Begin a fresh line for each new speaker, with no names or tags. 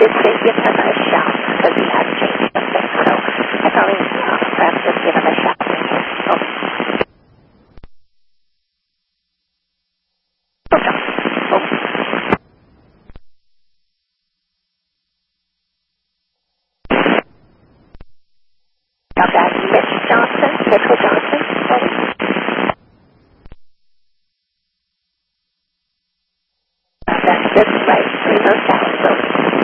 did say give him a shout because he had changed something. So I thought we perhaps just give him a shout. Oh. Now that's Mitchell Johnson.